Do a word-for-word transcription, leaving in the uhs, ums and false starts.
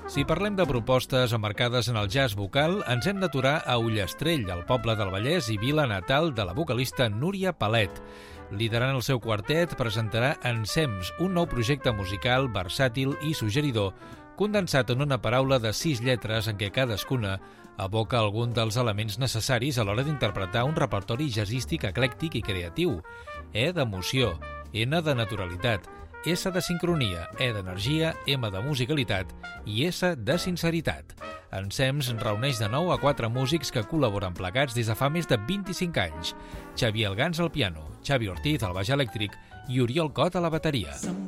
Si parlem de propostes emmarcades en el jazz vocal, ens hem d'aturar a Ullastrell, el poble del Vallès i vila natal de la vocalista Núria Palet. Liderant el seu quartet, presentarà Ensems, un nou projecte musical versàtil i suggeridor, condensat en una paraula de sis lletres en què cadascuna evoca algun dels elements necessaris a l'hora d'interpretar un repertori jazzístic eclèctic i creatiu. E d'emoció, N de naturalitat, S de sincronia, E d'energia, M de musicalitat i S de sinceritat. Ensems reuneix de nou a quatre músics que col·laboren plegats des de fa més de vint-i-cinc anys. Xavier Elgans al piano, Xavi Ortiz al baix elèctric i Oriol Cot a la bateria.